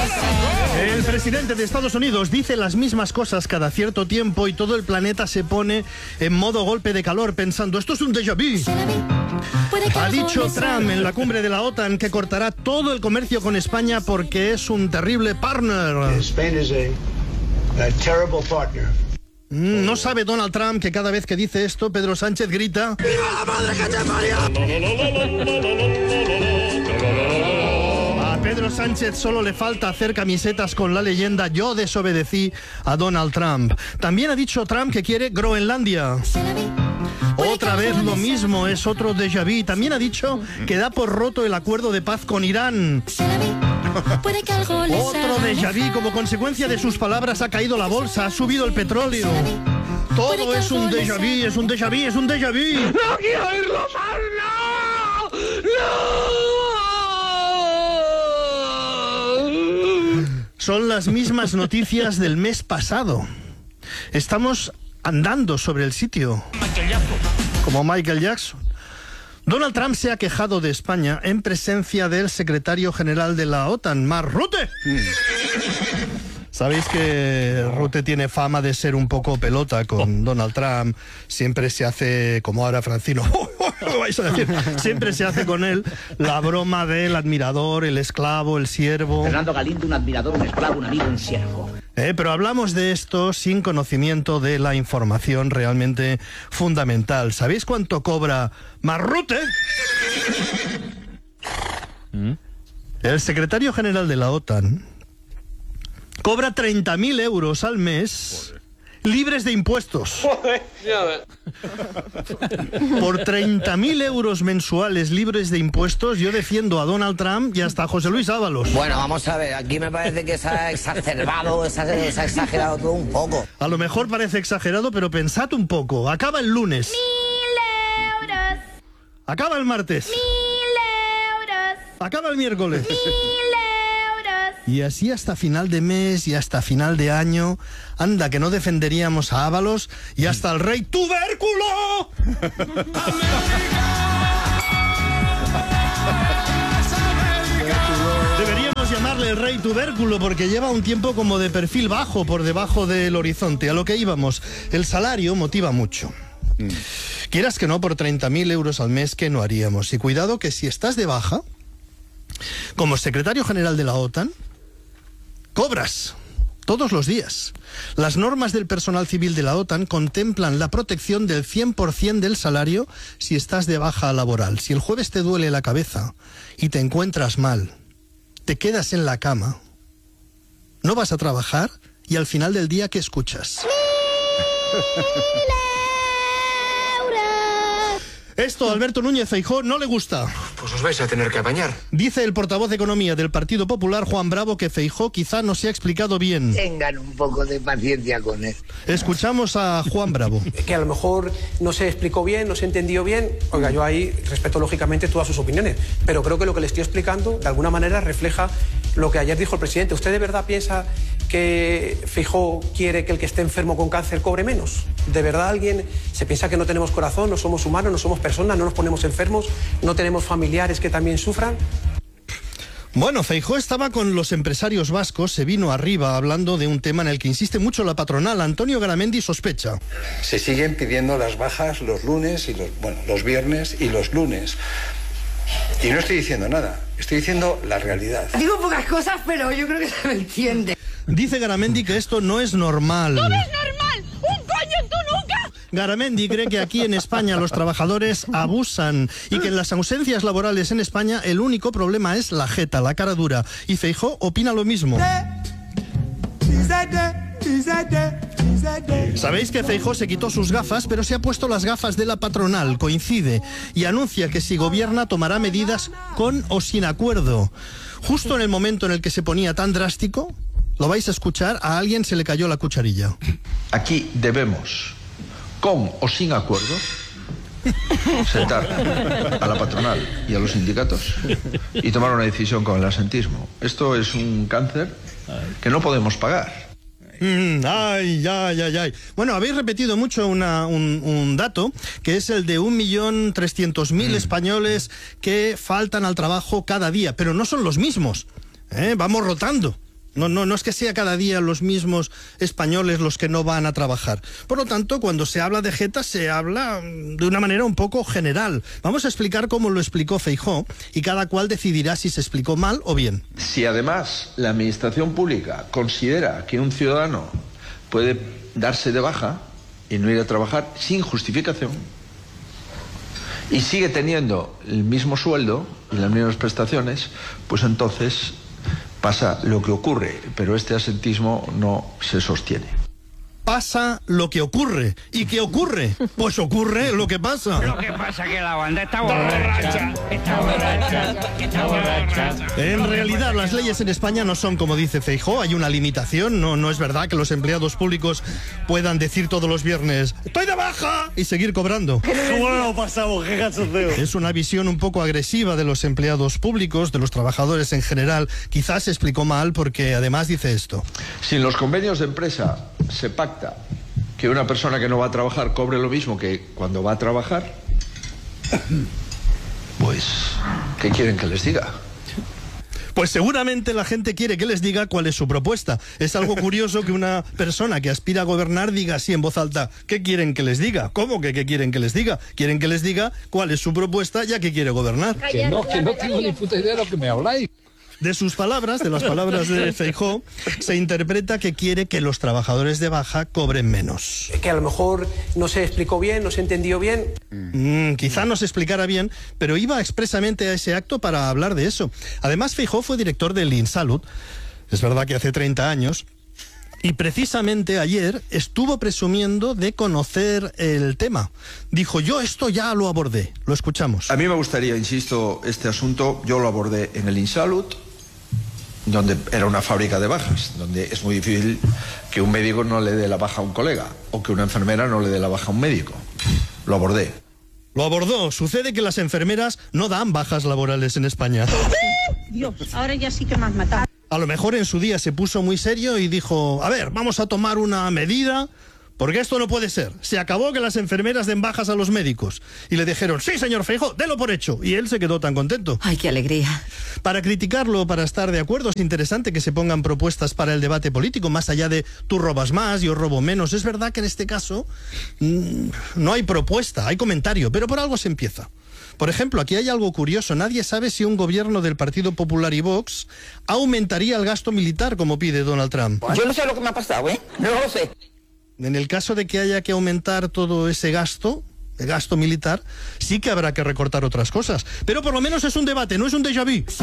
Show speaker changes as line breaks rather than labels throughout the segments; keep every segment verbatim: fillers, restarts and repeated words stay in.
El presidente de Estados Unidos dice las mismas cosas cada cierto tiempo y todo el planeta se pone en modo golpe de calor pensando, esto es un déjà vu. Ha dicho Trump en la cumbre de la OTAN que cortará todo el comercio con España porque es un terrible partner.
Spain is a, a terrible partner.
No sabe Donald Trump que cada vez que dice esto, Pedro Sánchez grita ¡Viva la madre que te parió! A Pedro Sánchez solo le falta hacer camisetas con la leyenda Yo desobedecí a Donald Trump. También ha dicho Trump que quiere Groenlandia. Otra vez lo mismo, es otro déjà vu. También ha dicho que da por roto el acuerdo de paz con Irán. Otro déjà vu, como consecuencia de sus palabras ha caído la bolsa, ha subido el petróleo. Todo es un déjà vu, es un déjà vu, es un déjà vu.
¡No quiero irlo más! ¡No!
Son las mismas noticias del mes pasado. Estamos andando sobre el sitio. Como Michael Jackson. Donald Trump se ha quejado de España en presencia del secretario general de la OTAN, Mark Rutte. Mm. Sabéis que Rutte tiene fama de ser un poco pelota con oh. Donald Trump. Siempre se hace, como ahora Francino, ¿qué vais a decir? Siempre se hace con él la broma del admirador, el esclavo, el siervo.
Fernando Galindo, un admirador, un esclavo, un amigo, un siervo.
Eh, pero hablamos de esto sin conocimiento de la información realmente fundamental. ¿Sabéis cuánto cobra Mark Rutte? ¿Mm? El secretario general de la OTAN cobra treinta mil euros al mes. Joder. Libres de impuestos.
Joder, ya ves.
Por treinta mil euros mensuales libres de impuestos, yo defiendo a Donald Trump y hasta a José Luis Ábalos.
Bueno, vamos a ver, aquí me parece que se ha exacerbado, se ha, se ha exagerado todo un poco.
A lo mejor parece exagerado, pero pensad un poco. Acaba el lunes.
Mil euros.
Acaba el martes.
Mil euros.
Acaba el miércoles.
Mil euros.
Y así hasta final de mes y hasta final de año. Anda, que no defenderíamos a Ábalos y hasta el rey tubérculo. Deberíamos llamarle el rey tubérculo porque lleva un tiempo como de perfil bajo por debajo del horizonte. A lo que íbamos, el salario motiva mucho. Mm. Quieras que no, por treinta mil euros al mes, ¿qué no haríamos? Y cuidado que si estás de baja, como secretario general de la OTAN, cobras todos los días. Las normas del personal civil de la OTAN contemplan la protección del cien por ciento del salario si estás de baja laboral. Si el jueves te duele la cabeza y te encuentras mal, te quedas en la cama, no vas a trabajar y al final del día, ¿qué escuchas? Esto a Alberto Núñez Feijóo no le gusta.
Pues os vais a tener que apañar.
Dice el portavoz de Economía del Partido Popular, Juan Bravo, que Feijóo quizá no se ha explicado bien.
Tengan un poco de paciencia con él.
Escuchamos a Juan Bravo.
Que a lo mejor no se explicó bien, no se entendió bien. Oiga, yo ahí respeto lógicamente todas sus opiniones, pero creo que lo que le estoy explicando de alguna manera refleja lo que ayer dijo el presidente. ¿Usted de verdad piensa que Feijóo quiere que el que esté enfermo con cáncer cobre menos? ¿De verdad alguien se piensa que no tenemos corazón, no somos humanos, no somos personas, no nos ponemos enfermos, no tenemos familiares que también sufran?
Bueno, Feijóo estaba con los empresarios vascos, se vino arriba hablando de un tema en el que insiste mucho la patronal. Antonio Garamendi sospecha.
Se siguen pidiendo las bajas los lunes y los, bueno, los viernes y los lunes. Y no estoy diciendo nada, estoy diciendo la realidad.
Digo pocas cosas, pero yo creo que se me entiende.
Dice Garamendi que esto no es normal.
¡No es normal! ¡Un coño en tu nuca!
Garamendi cree que aquí en España los trabajadores abusan y que en las ausencias laborales en España el único problema es la jeta, la cara dura. Y Feijóo opina lo mismo. Sabéis que Feijóo se quitó sus gafas, pero se ha puesto las gafas de la patronal, coincide, y anuncia que si gobierna tomará medidas con o sin acuerdo. Justo en el momento en el que se ponía tan drástico, lo vais a escuchar, a alguien se le cayó la cucharilla.
Aquí debemos, con o sin acuerdo, sentar a la patronal y a los sindicatos y tomar una decisión con el asentismo. Esto es un cáncer que no podemos pagar.
Mm, ay, ay, ay, ay. Bueno, habéis repetido mucho una, un, un dato, que es el de un millón trescientos mil mm. españoles que faltan al trabajo cada día, pero no son los mismos. ¿eh? Vamos rotando. No, no, no es que sea cada día los mismos españoles los que no van a trabajar. Por lo tanto, cuando se habla de jetas, se habla de una manera un poco general. Vamos a explicar cómo lo explicó Feijóo y cada cual decidirá si se explicó mal o bien.
Si además la administración pública considera que un ciudadano puede darse de baja y no ir a trabajar sin justificación y sigue teniendo el mismo sueldo y las mismas prestaciones, pues entonces pasa lo que ocurre, pero este asentismo no se sostiene.
Pasa lo que ocurre. ¿Y qué ocurre? Pues ocurre lo que pasa.
Lo que pasa es que la banda está borracha. Está borracha. Está borracha.
En realidad, las leyes en España no son como dice Feijóo. Hay una limitación. No, no es verdad que los empleados públicos puedan decir todos los viernes ¡estoy de baja! Y seguir cobrando.
¿Cómo lo pasamos? ¡Qué cachondeo!
Es una visión un poco agresiva de los empleados públicos, de los trabajadores en general. Quizás se explicó mal porque además dice esto.
Si en los convenios de empresa se pacta que una persona que no va a trabajar cobre lo mismo que cuando va a trabajar, pues, ¿qué quieren que les diga?
Pues seguramente la gente quiere que les diga cuál es su propuesta. Es algo curioso que una persona que aspira a gobernar diga así en voz alta, ¿qué quieren que les diga? ¿Cómo que qué quieren que les diga? Quieren que les diga cuál es su propuesta ya que quiere gobernar.
Que no, que no tengo ni puta idea de lo que me habláis.
De sus palabras, de las palabras de Feijóo, se interpreta que quiere que los trabajadores de baja cobren menos.
Que a lo mejor no se explicó bien, no se entendió bien.
Mm, quizá no se explicara bien, pero iba expresamente a ese acto para hablar de eso. Además, Feijóo fue director del InSalud, es verdad que hace treinta años, y precisamente ayer estuvo presumiendo de conocer el tema. Dijo, yo esto ya lo abordé. Lo escuchamos.
A mí me gustaría, insisto, este asunto yo lo abordé en el InSalud, donde era una fábrica de bajas, donde es muy difícil que un médico no le dé la baja a un colega o que una enfermera no le dé la baja a un médico. Lo abordé.
Lo abordó. Sucede que las enfermeras no dan bajas laborales en España.
Dios, ahora ya sí que me has matado.
A lo mejor en su día se puso muy serio y dijo, a ver, vamos a tomar una medida, porque esto no puede ser. Se acabó que las enfermeras den bajas a los médicos. Y le dijeron, sí, señor Feijóo, délo por hecho. Y él se quedó tan contento.
Ay, qué alegría.
Para criticarlo, para estar de acuerdo, es interesante que se pongan propuestas para el debate político, más allá de tú robas más, yo robo menos. Es verdad que en este caso mmm, no hay propuesta, hay comentario, pero por algo se empieza. Por ejemplo, aquí hay algo curioso. Nadie sabe si un gobierno del Partido Popular y Vox aumentaría el gasto militar como pide Donald Trump.
Yo no sé lo que me ha pasado, ¿eh? No lo sé.
En el caso de que haya que aumentar todo ese gasto, el gasto militar, sí que habrá que recortar otras cosas. Pero por lo menos es un debate, no es un déjà vu.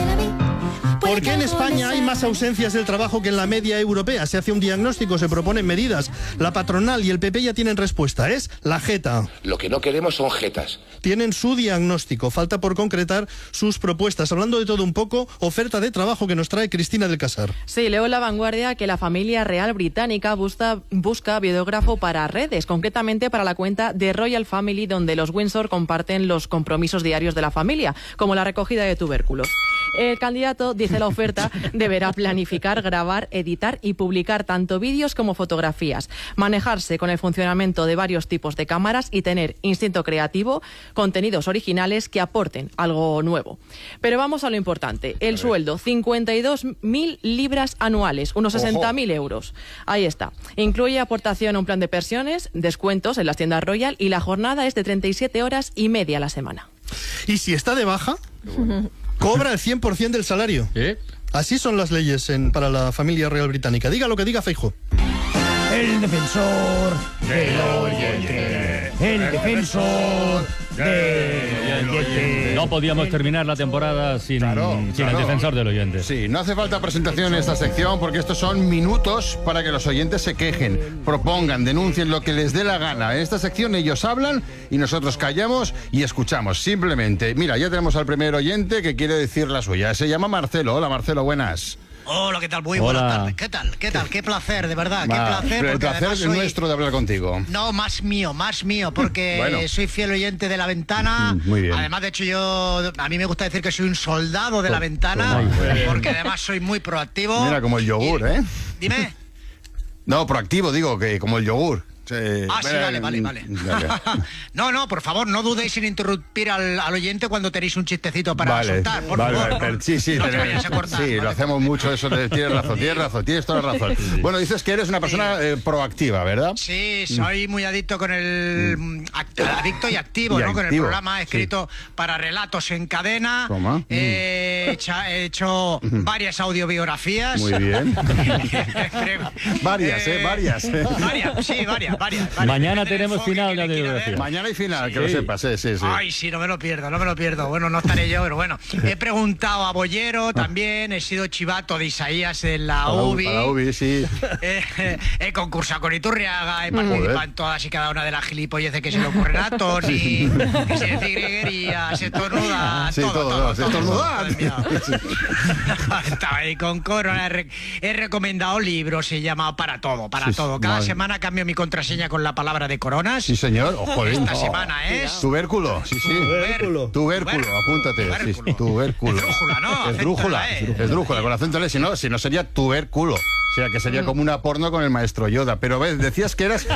¿Por qué en España hay más ausencias del trabajo que en la media europea? Se hace un diagnóstico, se proponen medidas. La patronal y el P P ya tienen respuesta, es la jeta.
Lo que no queremos son jetas.
Tienen su diagnóstico, falta por concretar sus propuestas. Hablando de todo un poco, oferta de trabajo que nos trae Cristina del Casar.
Sí, leo en La Vanguardia que la familia real británica busca, busca videógrafo para redes, concretamente para la cuenta de Royal Family, donde los Windsor comparten los compromisos diarios de la familia, como la recogida de tubérculos. El candidato, dice la oferta, deberá planificar, grabar, editar y publicar tanto vídeos como fotografías, manejarse con el funcionamiento de varios tipos de cámaras y tener instinto creativo, contenidos originales que aporten algo nuevo. Pero vamos a lo importante, el sueldo, cincuenta y dos mil libras anuales, unos sesenta mil euros. Ahí está. Incluye aportación a un plan de pensiones, descuentos en las tiendas Royal y la jornada es de treinta y siete horas y media a la semana.
¿Y si está de baja? Cobra el cien por ciento del salario. ¿Eh? Así son las leyes en, para la familia real británica. Diga lo que diga Feijóo.
El defensor del oyente. El defensor del oyente.
No podíamos terminar la temporada sin,
claro,
sin
claro.
el defensor del oyente.
Sí, no hace falta presentación en esta sección porque estos son minutos para que los oyentes se quejen, propongan, denuncien lo que les dé la gana. En esta sección ellos hablan y nosotros callamos y escuchamos. Simplemente, mira, ya tenemos al primer oyente que quiere decir la suya. Se llama Marcelo. Hola, Marcelo, buenas.
Hola, ¿qué tal? Muy
Hola.
buenas tardes. ¿Qué tal? ¿Qué tal? Qué placer, de verdad. Qué
Va,
placer.
el
Porque
placer
además
es
soy...
nuestro de hablar contigo.
No, más mío, más mío, porque
Bueno.
soy fiel oyente de La Ventana.
Mm, muy bien.
Además, de hecho, yo a mí me gusta decir que soy un soldado de La Ventana,
Ay, bueno.
porque además soy muy proactivo.
Mira, como el yogur, ¿eh?
Dime.
No, proactivo, digo, que como el yogur. Eh,
Ah, sí, vale, vale, vale. No, no, por favor, no dudéis en interrumpir al, al oyente cuando tenéis un chistecito para
Vale,
soltar, por
vale,
favor.
vale, pero sí, sí,
no te
tenemos-
vayas a cortar.
sí,
¿vale?
lo hacemos mucho eso, de, tienes razón, tienes razón, tienes toda la razón. Bueno, dices que eres una persona eh, proactiva, ¿verdad?
Sí, soy muy adicto con el mm, act- adicto y activo,
Y
¿no? Con el
activo,
programa he escrito para relatos en cadena.
Toma.
He, hecha- he hecho varias audiobiografías.
Muy bien. Varias, ¿eh? Varias.
Varias, sí, varias, varias. varias.
Mañana
Depende del
tenemos
enfoque
final
que
de
le quiera
biografía.
ver.
Mañana hay final, que
Sí.
lo sepas, sí, sí, sí.
Ay, sí, no me lo pierdo, no me lo pierdo. Bueno, no estaré yo, pero bueno. He preguntado a Bollero también, he sido chivato de Isaías en la
Para
UBI.
Para UBI, sí.
Eh, eh, he concursado con Iturriaga, he participado
Joder.
en todas y cada una de las gilipolleces que se le ocurren a Tony, que se dice griguerías, se estornuda,
Sí,
todo,
todo,
todo,
se
todo,
estornuda.
todo, todo es mío. Estaba ahí con Corona, he, re- he recomendado libros, he llamado para todo, para
Sí,
todo. Cada
madre.
semana cambio mi contraseña con la palabra de coronas.
Sí, señor. Ojo,
Esta semana es...
Tubérculo, sí, sí.
Tubérculo.
Tubérculo, apúntate. Sí,
Tubérculo.
tubérculo.
Esdrújula, ¿no?
Esdrújula.
Acento en la E.
Esdrújula, con acento en la E, si no, si no sería tubérculo. O sea, que sería como una porno con el maestro Yoda. Pero ves, decías que eras...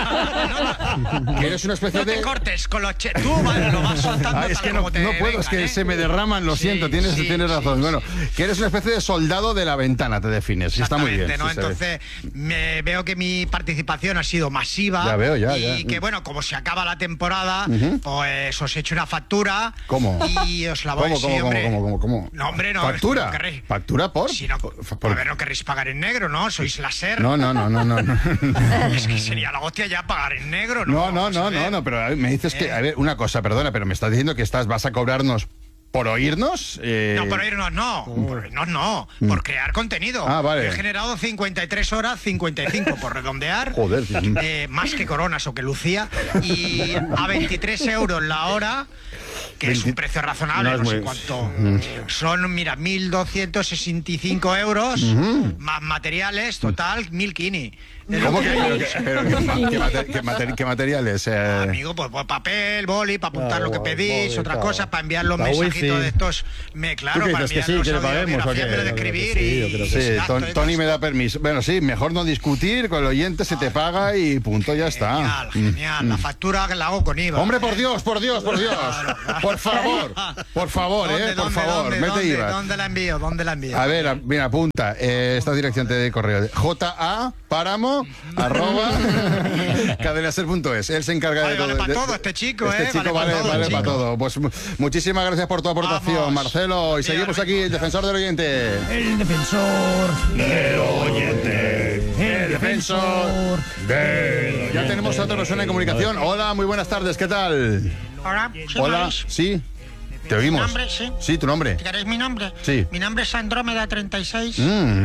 que eres una especie
No te
de...
cortes con los che... Tú vale, lo vas soltando
Ah, es
tal
que no,
como te
no puedo,
vengan,
es que
¿eh?
se me derraman, lo
Sí,
siento, tienes,
sí,
tienes
sí,
razón.
sí.
Bueno, que eres una especie de soldado de la ventana, te defines. Y está muy bien.
Exactamente, ¿no?
sí, se ve.
Entonces, me veo que mi participación ha sido masiva.
Ya veo, ya,
Y
ya.
que, bueno, como se acaba la temporada,
Ujú.
pues os he hecho una factura.
¿Cómo?
Y os la voy
¿Cómo,
sí,
cómo, cómo,
hombre.
cómo, cómo, cómo?
No, hombre, no.
¿Factura?
es que no querréis-
¿Factura por?
Si no,
por-
a ver, no querréis pagar en negro, ¿no? Sois la SER.
No, no, no, no, no. no.
Es que sería la hostia ya pagar en negro, ¿no?
No, no,
Vamos a
no,
ver.
no, no, pero a ver, me dices que,
Eh.
a ver, una cosa, perdona, pero me estás diciendo que estás, vas a cobrarnos por oírnos. Eh,
No, por oírnos no, por oírnos no, por crear contenido.
Ah, vale.
He generado cincuenta y tres horas, cincuenta y cinco por redondear.
Joder.
Eh, más que Coronas o que Lucía. Y a veintitrés euros la hora, que es un precio razonable,
No
no,
es
sé
muy-
cuánto. Son, mira, mil doscientos sesenta y cinco euros, más materiales, total, mil kini. Es lo
¿Cómo
que
que,
hay.
pero, que- pero qué, mate- qué mate- qué materiales? Eh,
Amigo, pues, pues, papel, boli, para apuntar
Ah,
lo que
boli,
pedís, otra
claro.
cosa, para enviar los
La
mensajitos
wifi.
de estos. Me, claro,
¿Tú qué
para
dices, que
enviar
sí,
los
que le paguemos, o qué?
audiografías, pero de
Yo creo que
escribir
sí, yo
y...
creo que
Sí,
Exacto,
Ton-
y
Tony
todo
me
esto.
da permiso. Bueno, sí, mejor no discutir, con el oyente se te paga y punto, ya está.
Genial,
Mm.
genial. La factura que la hago con I V A.
Hombre, por Dios, por Dios, por Dios. Por favor, por favor,
¿Dónde,
eh, por
dónde,
favor,
dónde,
mete
dónde,
I V A.
¿Dónde la envío? ¿Dónde la envío?
A ver, a- mira, apunta. Eh, esta dirección te de correo. J A Páramo arroba cadenaser punto es. Él se encarga
Vale,
de todo.
vale para
de-
todo este chico,
Este
¿eh?
chico
Vale
vale,
para todo,
vale
chico.
para todo. Pues mu- muchísimas gracias por tu aportación,
Vamos.
Marcelo. Y seguimos aquí, el defensor del oyente.
El defensor del oyente.
El defensor del Ya tenemos a otra persona en comunicación. Hola, muy buenas tardes, ¿qué tal?
Hola, ¿sí me
Hola,
oís?
sí. Te oímos.
¿Mi nombre? Sí.
Sí, tu nombre.
¿Queréis mi nombre?
Sí.
Mi nombre es Andrómeda treinta y seis.
Mm.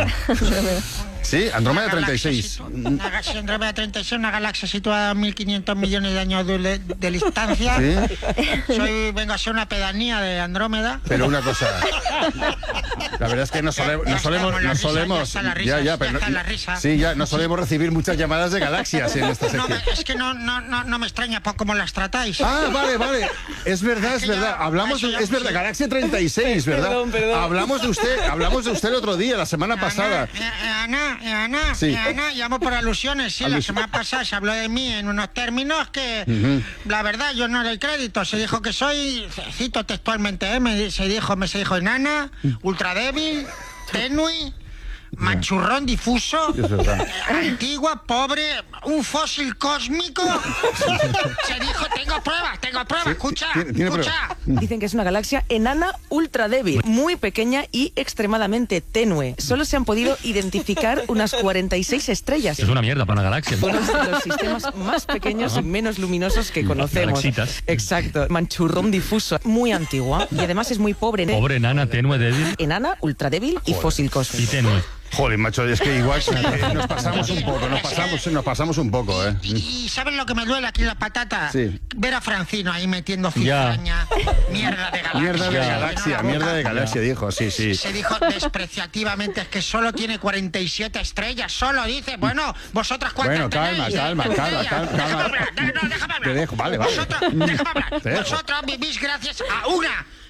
Sí, Andrómeda
Una
treinta y
galaxia
seis.
situ- Una galaxia Andrómeda treinta y seis, una galaxia situada a mil quinientos millones de años de, le- de distancia.
Sí.
Soy, vengo a ser una pedanía de Andrómeda.
Pero una cosa. La verdad es que no, sole-
Ya
no solemos.
estamos, la
No
risa,
solemos
ya está la risa,
ya, ya,
ya
pero
está
no-
la risa.
Sí, ya, no solemos recibir muchas llamadas de galaxias en esta
No,
sección.
me- es que no, no, no, no me extraña por cómo las tratáis.
Ah, vale, vale. Es verdad, es
que ya-
verdad. Hablamos,
eso ya-
es verdad,
sí.
Galaxia treinta y seis, ¿verdad?
Perdón, perdón.
Hablamos de usted, hablamos de usted el otro día, la semana pasada.
Eh, eh, Ana, eh, Ana,
Sí.
eh, Ana, llamo por alusiones. Sí, la
Alus-
semana pasada se habló de mí en unos términos que,
Ujú.
la verdad, yo no doy crédito. Se dijo que soy, cito textualmente, ¿eh? me, se dijo, me se dijo enana, ultra débil, tenue, machurrón difuso,
Es verdad.
eh, antigua, pobre, un fósil cósmico. Se dijo, tengo pruebas, tengo pruebas, escucha,
tiene- tiene
escucha.
Dicen que es una galaxia enana ultra débil, muy pequeña y extremadamente tenue. Solo se han podido identificar unas cuarenta y seis estrellas.
Es una mierda para una galaxia.
Uno de los sistemas más pequeños y menos luminosos que conocemos.
Galaxitas.
Exacto, manchurrón difuso, muy antigua y además es muy pobre.
Pobre enana, tenue, débil
Enana, ultra débil y fósil
y
cósmico.
tenue.
Joder, macho, es que igual eh, nos pasamos un poco, nos pasamos, nos pasamos un poco, ¿eh?
¿Y sabes lo que me duele aquí en la patata?
Sí.
Ver a Francino ahí metiendo
Ya.
cizaña, mierda de galaxia.
Mierda de
Ya.
galaxia, mierda de galaxia, dijo, sí, sí.
Se dijo despreciativamente, es que solo tiene cuarenta y siete estrellas, solo dice, bueno, vosotras cuántas
Bueno, calma,
tenéis?
calma, calma,
Estrellas.
calma,
Déjame
calma.
hablar, no, no, déjame hablar.
Te dejo, vale, vale.
Vosotros, déjame hablar.
Te dejo.
Vosotros vivís gracias a una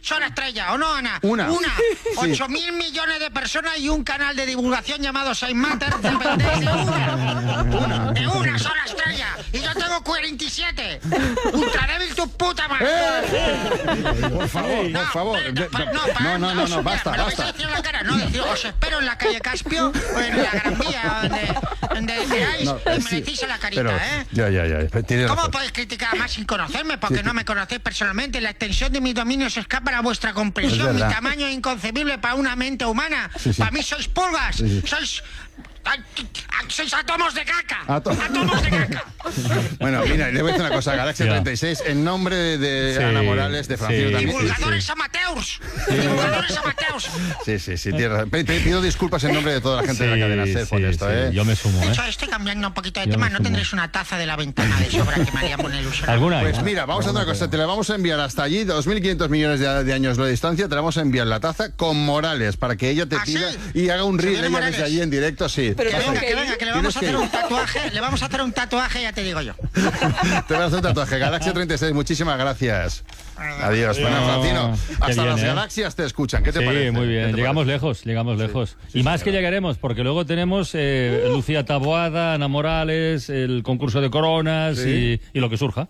sola estrella, ¿o no, Ana?
Una.
Una.
Sí.
Ocho mil millones de personas y un canal de divulgación llamado Saint Matter dependéis de una.
Una.
De una sola estrella. Y yo tengo cuarenta y siete. Ultra débil tu puta madre.
¡Eh! Por favor, por favor.
No, pa- no, pa-
No, no, no, no,
mira,
basta,
me lo vais a
basta.
decir en la cara, no decir, os espero en la calle Caspio o en la Gran Vía, donde, donde queráis,
No,
y me
sí,
decís en la carita,
pero,
¿eh?
Ya, ya, ya. Tienes
¿Cómo
razón.
podéis criticar además sin conocerme? Porque
Sí,
no
sí.
me conocéis personalmente. La extensión de mis dominios escapa a vuestra
Es
comprensión. Mi
verdad.
tamaño es inconcebible para una mente humana.
Sí, sí.
Para mí sois pulgas.
Sí, sí.
Sois... Sois átomos de caca.
Ato-
Átomos de caca.
Bueno, mira, le voy a decir una cosa. Galaxia
Ya.
treinta y seis, en nombre de, de
Sí,
Ana Morales, de Francisco
sí.
también.
Divulgadores amateurs. Divulgadores amateurs.
Sí, sí, sí, tienes razón. Pe- pe- Pido disculpas en nombre de toda la gente de la
Sí,
cadena SER por
sí,
esto,
sí,
¿eh?
yo me sumo,
De
¿eh?
hecho, estoy cambiando un poquito de
Yo
tema.
me
¿No
sumo.
tendréis una taza de la ventana de sobra que me haríamos en el uso?
¿Alguna?
Pues
hay?
mira, vamos a hacer una cosa, te la vamos a enviar hasta allí, dos mil quinientos millones de, de años de distancia, te la vamos a enviar la taza con Morales, para que ella te
¿Ah,
pida
sí?
y haga un
¿Se
reel
viene
ella
Morales?
desde allí en directo, sí.
Pero
Que
tengo
venga,
que
que
ir.
venga, que le vamos a
Tienes
hacer
que
un tatuaje. Le vamos a hacer un tatuaje, ya te digo yo.
Te vas a hacer un tatuaje. Galaxia treinta y seis, muchísimas gracias. Adiós. Bueno, Francino,
Qué
hasta
bien,
las
¿eh?
galaxias te escuchan. ¿Qué te
Sí,
parece?
muy
¿Qué
bien.
te
Llegamos
parece?
lejos, llegamos lejos.
sí,
y más
sí,
que
claro.
llegaremos, porque luego tenemos eh, Lucía Taboada, Ana Morales, el concurso de coronas
Sí.
y, y lo que surja.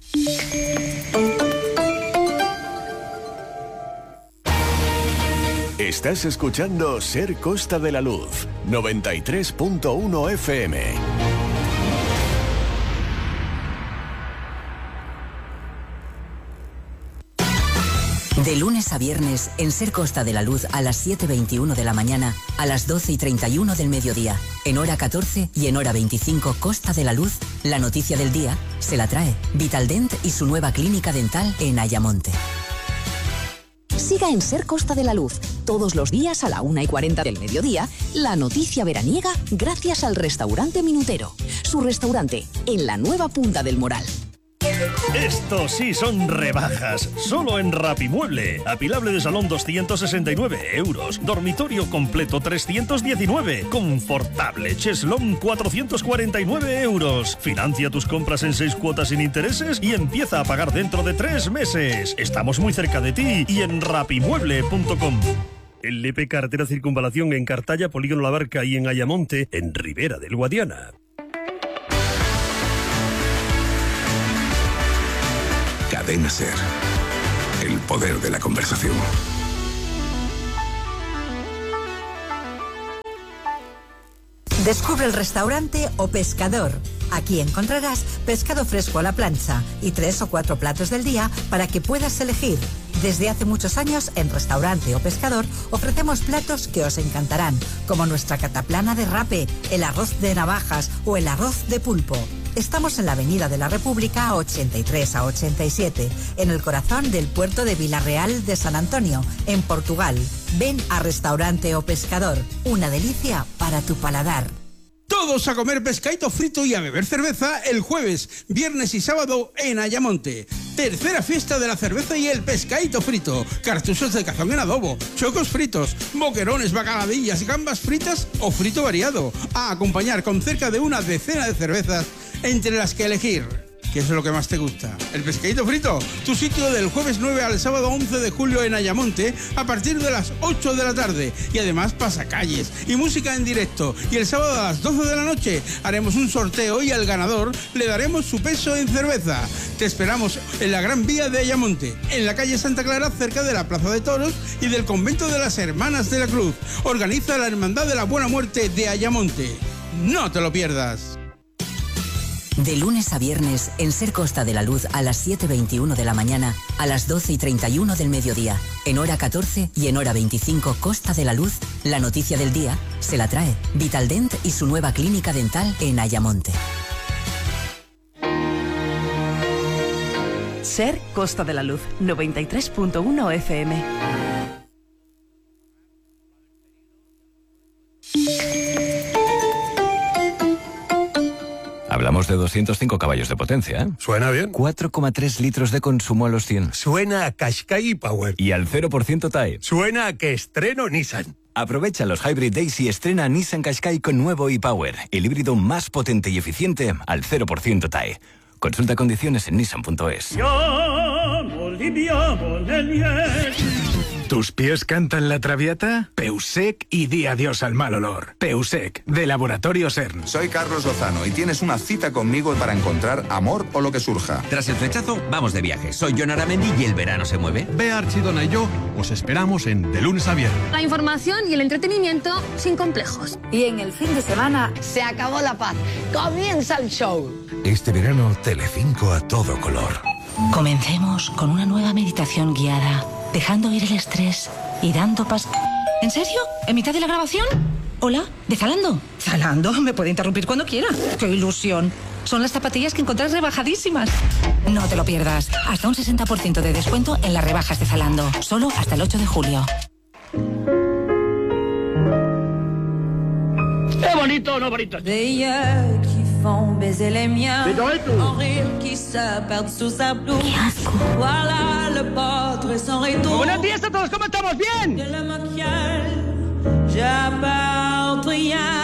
Estás escuchando Ser Costa de la Luz, noventa y tres punto uno F M.
De lunes a viernes, en Ser Costa de la Luz, a las siete veintiuno de la mañana, a las doce y treinta y uno del mediodía, en hora catorce y en hora veinticinco, Costa de la Luz, la noticia del día se la trae Vitaldent y su nueva clínica dental en Ayamonte.
Siga en Ser Costa de la Luz, todos los días a la una y cuarenta del mediodía, la noticia veraniega gracias al restaurante Minutero. Su restaurante, en la nueva Punta del Moral.
Esto sí son rebajas, solo en Rapimueble. Apilable de salón doscientos sesenta y nueve euros, dormitorio completo trescientos diecinueve, confortable cheslón cuatrocientos cuarenta y nueve euros. Financia tus compras en seis cuotas sin intereses y empieza a pagar dentro de tres meses. Estamos muy cerca de ti y en rapimueble punto com. El L P Carretera Circunvalación en Cartaya, Polígono La Barca y en Ayamonte, en Ribera del Guadiana.
Cadena Ser. El poder de la conversación.
Descubre el restaurante O Pescador. Aquí encontrarás pescado fresco a la plancha y tres o cuatro platos del día para que puedas elegir. Desde hace muchos años, en Restaurante O Pescador, ofrecemos platos que os encantarán, como nuestra cataplana de rape, el arroz de navajas o el arroz de pulpo. Estamos en la Avenida de la República ochenta y tres a ochenta y siete, en el corazón del puerto de Vilarreal de San Antonio, en Portugal. Ven a Restaurante O Pescador, una delicia para tu paladar.
Todos a comer pescadito frito y a beber cerveza el jueves, viernes y sábado en Ayamonte. Tercera fiesta de la cerveza y el pescadito frito. Cartuzos de cazón en adobo, chocos fritos, boquerones, bacaladillas y gambas fritas o frito variado. A acompañar con cerca de una decena de cervezas entre las que elegir. ¿Qué es lo que más te gusta? ¿El pescadito frito? Tu sitio del jueves nueve al sábado once de julio en Ayamonte a partir de las ocho de la tarde. Y además pasacalles y música en directo. Y el sábado a las doce de la noche haremos un sorteo y al ganador le daremos su peso en cerveza. Te esperamos en la Gran Vía de Ayamonte, en la calle Santa Clara, cerca de la Plaza de Toros y del Convento de las Hermanas de la Cruz. Organiza la Hermandad de la Buena Muerte de Ayamonte. No te lo pierdas.
De lunes a viernes, en Ser Costa de la Luz, a las siete veintiuno de la mañana, a las doce y treinta y uno del mediodía, en hora catorce y en hora veinticinco, Costa de la Luz, la noticia del día se la trae Vitaldent y su nueva clínica dental en Ayamonte.
Ser Costa de la Luz, noventa y tres punto uno F M.
Hablamos de doscientos cinco caballos de potencia, ¿eh?
Suena bien.
cuatro coma tres litros de consumo a los cien.
Suena a Qashqai Power.
Y al cero por ciento T A E.
Suena a que estreno Nissan.
Aprovecha los Hybrid Days y estrena Nissan Qashqai con nuevo e-Power, el híbrido más potente y eficiente al cero por ciento T A E. Consulta condiciones en nissan punto es.
viviamo nel miele.
¿Tus pies cantan la traviata? Peusec y di adiós al mal olor. Peusec, de Laboratorio CERN.
Soy Carlos Lozano y tienes una cita conmigo para encontrar amor o lo que surja.
Tras el flechazo, vamos de viaje. Soy Jon Aramendi y el verano se mueve.
Bea Archidona y yo os esperamos en De Lunes a Viernes.
La información y el entretenimiento sin complejos.
Y en el fin de semana
Se acabó la paz. Comienza el show.
Este verano, Telecinco a todo color.
Comencemos con una nueva meditación guiada, dejando ir el estrés y dando pas... ¿En serio? ¿En mitad de la grabación? Hola, ¿de Zalando? ¿Zalando? Me puede interrumpir cuando quiera. ¡Qué ilusión! Son las zapatillas que encontrás rebajadísimas. No te lo pierdas. Hasta un sesenta por ciento de descuento en las rebajas de Zalando. Solo hasta el ocho de julio.
¿Es bonito o no bonito?
font baiser les miens, en rire qui se perdent sous sa blouse. Voilà le potre et son retour.
Buenos días a todos, ¿cómo estamos? ¿Bien?
De le maquillage, j'apporte rien.